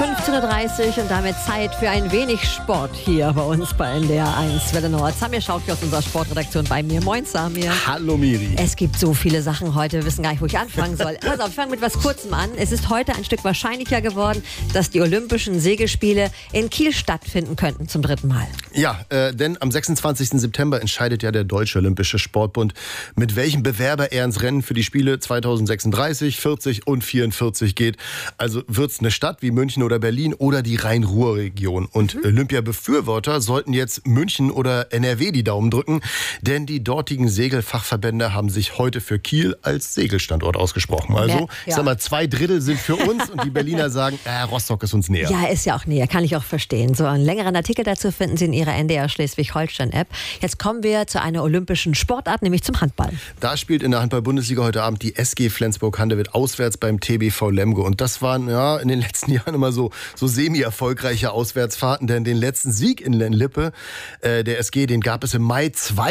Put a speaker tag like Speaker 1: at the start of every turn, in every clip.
Speaker 1: 15.30 Uhr und damit Zeit für ein wenig Sport hier bei uns bei NDR 1 Welle Nord. Samir Schautki aus unserer Sportredaktion bei mir. Moin Samir.
Speaker 2: Hallo Miri.
Speaker 1: Es gibt so viele Sachen heute, wir wissen gar nicht, wo ich anfangen soll. Pass auf, ich fange mit was Kurzem an. Es ist heute ein Stück wahrscheinlicher geworden, dass die Olympischen Segelspiele in Kiel stattfinden könnten zum 3. Mal.
Speaker 2: Ja, denn am 26. September entscheidet ja der Deutsche Olympische Sportbund, mit welchem Bewerber er ins Rennen für die Spiele 2036, 40 und 44 geht. Also wird's eine Stadt wie München oder Berlin oder die Rhein-Ruhr-Region. Und Olympia-Befürworter sollten jetzt München oder NRW die Daumen drücken, denn die dortigen Segelfachverbände haben sich heute für Kiel als Segelstandort ausgesprochen. Also, ich sag mal, 2/3 sind für uns und die Berliner sagen, Rostock ist uns näher.
Speaker 1: Ja, ist ja auch näher, kann ich auch verstehen. So, einen längeren Artikel dazu finden Sie in Ihrer NDR Schleswig-Holstein-App. Jetzt kommen wir zu einer olympischen Sportart, nämlich zum Handball.
Speaker 2: Da spielt in der Handball-Bundesliga heute Abend die SG Flensburg-Handewitt auswärts beim TBV Lemgo. Und das waren ja in den letzten Jahren immer so semi-erfolgreiche Auswärtsfahrten, denn den letzten Sieg in Lippe, der SG, den gab es im Mai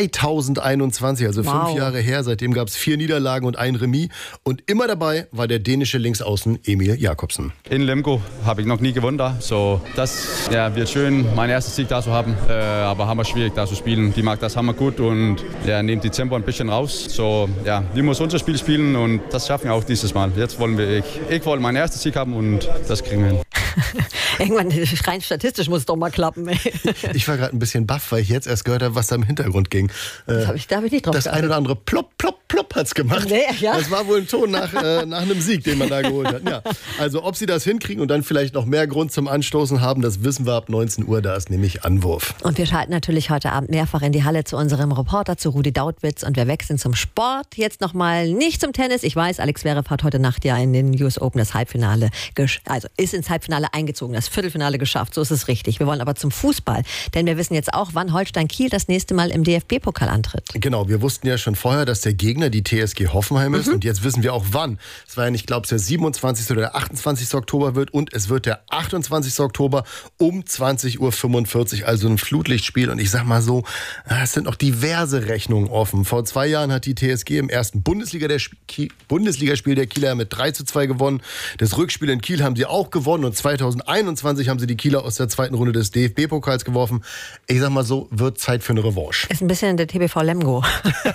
Speaker 2: 2021, also 5 Jahre her. Seitdem gab es 4 Niederlagen und ein Remis. Und immer dabei war der dänische Linksaußen Emil Jakobsen.
Speaker 3: In Lemgo habe ich noch nie gewonnen da. So, das wird schön, mein erstes Sieg da zu haben. Aber hammer schwierig da zu spielen. Die mag das hammer gut und nimmt die Tempo ein bisschen raus. So, wir müssen unser Spiel spielen und das schaffen wir auch dieses Mal. Jetzt wollen ich wollte meinen ersten Sieg haben und das kriegen wir hin.
Speaker 1: Irgendwann, rein statistisch muss es doch mal klappen. Ey.
Speaker 2: Ich war gerade ein bisschen baff, weil ich jetzt erst gehört habe, was da im Hintergrund ging.
Speaker 1: Da hab ich nicht drauf
Speaker 2: Das ein oder andere plopp, plopp, plopp hat's gemacht.
Speaker 1: Nee, ja.
Speaker 2: Das war wohl ein Ton nach einem Sieg, den man da geholt hat. Ja. Also ob sie das hinkriegen und dann vielleicht noch mehr Grund zum Anstoßen haben, das wissen wir ab 19 Uhr. Da ist nämlich Anwurf.
Speaker 1: Und wir schalten natürlich heute Abend mehrfach in die Halle zu unserem Reporter, zu Rudi Dautwitz. Und wir wechseln zum Sport. Jetzt nochmal nicht zum Tennis. Ich weiß, Alex Zverev hat heute Nacht ja in den US Open das Halbfinale, ist ins Halbfinale eingezogen, das Viertelfinale geschafft. So ist es richtig. Wir wollen aber zum Fußball. Denn wir wissen jetzt auch, wann Holstein Kiel das nächste Mal im DFB-Pokal antritt.
Speaker 2: Genau, wir wussten ja schon vorher, dass der Gegner die TSG Hoffenheim ist. Und jetzt wissen wir auch wann. Es war ja nicht, glaube ich, der 27. oder der 28. Oktober wird. Und es wird der 28. Oktober um 20.45 Uhr. Also ein Flutlichtspiel. Und ich sag mal so, es sind noch diverse Rechnungen offen. Vor 2 Jahren hat die TSG im ersten Bundesligaspiel der Kieler mit 3:2 gewonnen. Das Rückspiel in Kiel haben sie auch gewonnen. Und 2021 haben sie die Kieler aus der 2. Runde des DFB-Pokals geworfen. Ich sag mal so, wird Zeit für eine Revanche.
Speaker 1: Ist ein bisschen der TBV Lemgo.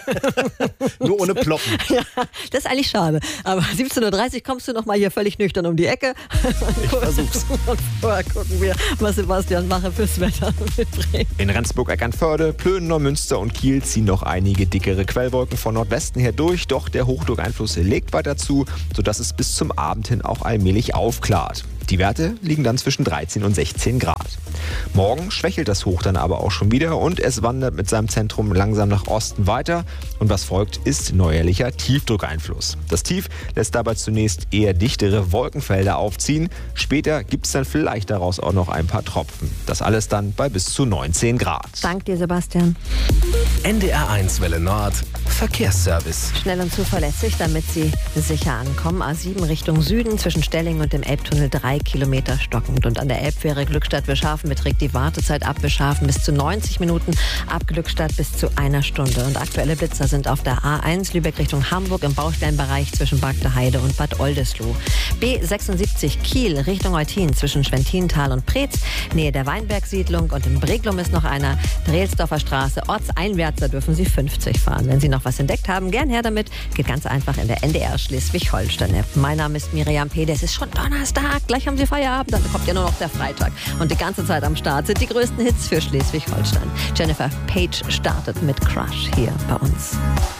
Speaker 2: Nur ohne Ploppen.
Speaker 1: Ja, das ist eigentlich schade. Aber 17.30 Uhr kommst du noch mal hier völlig nüchtern um die Ecke.
Speaker 2: Ich versuch's.
Speaker 1: Und vorher gucken wir, was Sebastian Mache fürs Wetter mitbringt.
Speaker 4: In Rendsburg, Eckernförde, Plön, Neumünster und Kiel ziehen noch einige dickere Quellwolken von Nordwesten her durch. Doch der Hochdruckeinfluss legt weiter zu, sodass es bis zum Abend hin auch allmählich aufklart. Die Werte liegen dann zwischen 13 und 16 Grad. Morgen schwächelt das Hoch dann aber auch schon wieder und es wandert mit seinem Zentrum langsam nach Osten weiter. Und was folgt, ist neuerlicher Tiefdruckeinfluss. Das Tief lässt dabei zunächst eher dichtere Wolkenfelder aufziehen. Später gibt es dann vielleicht daraus auch noch ein paar Tropfen. Das alles dann bei bis zu 19 Grad.
Speaker 1: Dank dir, Sebastian.
Speaker 5: NDR 1 Welle Nord, Verkehrsservice.
Speaker 1: Schnell und zuverlässig, damit Sie sicher ankommen. A7 Richtung Süden zwischen Stelling und dem Elbtunnel 3 Kilometer stockend. Und an der Elbfähre Glückstadt-Wischhafen beträgt die Wartezeit ab Wischhafen bis zu 90 Minuten, ab Glückstadt bis zu 1 Stunde. Und aktuelle Blitzer sind auf der A1 Lübeck Richtung Hamburg im Baustellenbereich zwischen Bagdeheide und Bad Oldesloe. B76 Kiel Richtung Eutin zwischen Schwentintal und Preetz, Nähe der Weinbergsiedlung. Und im Breglum ist noch einer, Drelsdorfer Straße. Ortseinwärts dürfen Sie 50 fahren. Wenn Sie noch was entdeckt haben, gern her damit. Geht ganz einfach in der NDR Schleswig-Holstein-App. Mein Name ist Miriam P. Es ist schon Donnerstag. Gleich haben Sie Feierabend, dann kommt ja nur noch der Freitag. Und die ganze Zeit am Start sind die größten Hits für Schleswig-Holstein. Jennifer Page startet mit Crush hier bei uns.